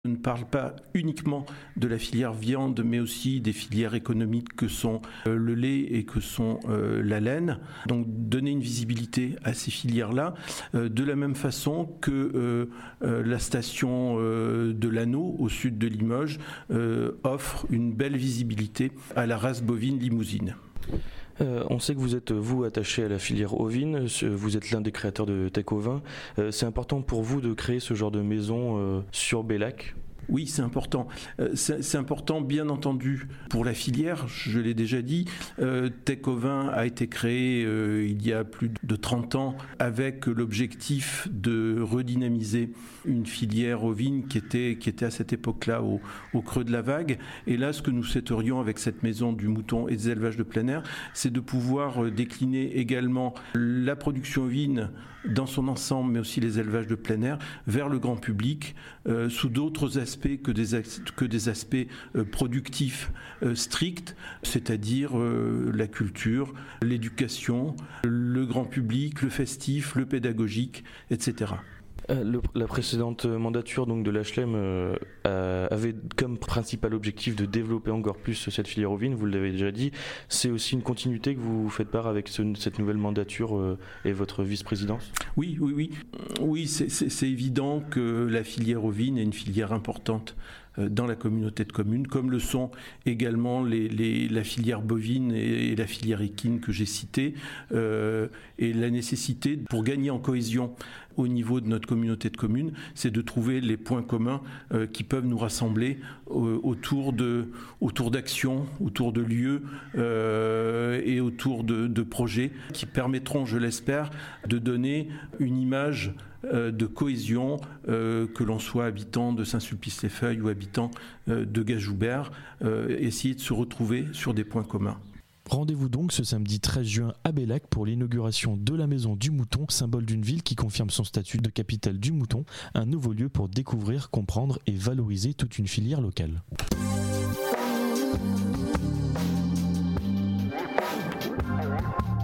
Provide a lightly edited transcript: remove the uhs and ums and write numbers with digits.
On ne parle pas uniquement de la filière viande, mais aussi des filières économiques que sont le lait et que sont la laine. Donc donner une visibilité à ces filières-là, de la même façon que la station de l'Anneau, au sud de Limoges, offre une belle visibilité à la race bovine limousine. On sait que vous êtes, vous, attaché à la filière ovine, vous êtes l'un des créateurs de Tech Ovin. C'est important pour vous de créer ce genre de maison sur Bellac ? Oui, c'est important. C'est important, bien entendu, pour la filière. Je l'ai déjà dit, Tech Ovin a été créé il y a plus de 30 ans avec l'objectif de redynamiser une filière ovine qui était à cette époque-là au creux de la vague. Et là, ce que nous souhaiterions avec cette maison du mouton et des élevages de plein air, c'est de pouvoir décliner également la production ovine dans son ensemble, mais aussi les élevages de plein air, vers le grand public, sous d'autres aspects que des aspects productifs stricts, c'est-à-dire la culture, l'éducation, le grand public, le festif, le pédagogique, etc. La précédente mandature donc, de l'HLM avait comme principal objectif de développer encore plus cette filière ovine, vous l'avez déjà dit. C'est aussi une continuité que vous faites part avec cette nouvelle mandature et votre vice-présidence ? Oui, c'est évident que la filière ovine est une filière importante dans la communauté de communes, comme le sont également la filière bovine et la filière équine que j'ai citées, et la nécessité, pour gagner en cohésion au niveau de notre communauté de communes, c'est de trouver les points communs qui peuvent nous rassembler autour d'actions, autour de lieux et autour de projets qui permettront, je l'espère, de donner une image de cohésion, que l'on soit habitant de Saint-Sulpice-les-Feuilles ou habitant de Gajoubert, essayer de se retrouver sur des points communs. Rendez-vous donc ce samedi 13 juin à Bellac pour l'inauguration de la Maison du Mouton, symbole d'une ville qui confirme son statut de capitale du mouton, un nouveau lieu pour découvrir, comprendre et valoriser toute une filière locale.